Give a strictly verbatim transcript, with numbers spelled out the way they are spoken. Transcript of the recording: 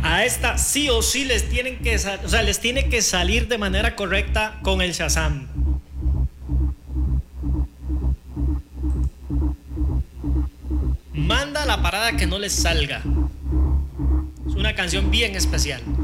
A esta sí o sí les tienen que, o sea, les tiene que salir de manera correcta con el Shazam. Manda la parada que no les salga. Es una canción bien especial.